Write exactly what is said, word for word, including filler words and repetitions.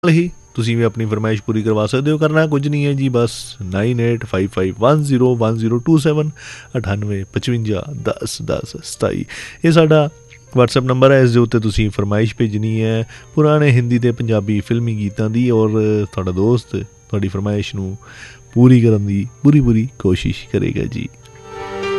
ਹੀ ਤੁਸੀਂ ਵੀ ਆਪਣੀ ਫਰਮਾਇਸ਼ ਪੂਰੀ ਕਰਵਾ ਸਕਦੇ ਹੋ। ਕਰਨਾ ਕੁਝ ਨਹੀਂ ਹੈ ਜੀ, ਬਸ nine eight five five one zero one zero two seven ਅਠਾਨਵੇਂ ਪਚਵੰਜਾ ਦਸ ਦਸ ਸਤਾਈ ਇਹ ਸਾਡਾ ਵਟਸਐਪ ਨੰਬਰ ਹੈ। ਇਸ ਦੇ ਉੱਤੇ ਤੁਸੀਂ ਫਰਮਾਇਸ਼ ਭੇਜਣੀ ਹੈ ਪੁਰਾਣੇ ਹਿੰਦੀ ਅਤੇ ਪੰਜਾਬੀ ਫਿਲਮੀ ਗੀਤਾਂ ਦੀ, ਔਰ ਤੁਹਾਡਾ ਦੋਸਤ ਤੁਹਾਡੀ ਫਰਮਾਇਸ਼ ਨੂੰ ਪੂਰੀ ਕਰਨ ਦੀ ਪੂਰੀ ਪੂਰੀ ਕੋਸ਼ਿਸ਼ ਕਰੇਗਾ ਜੀ।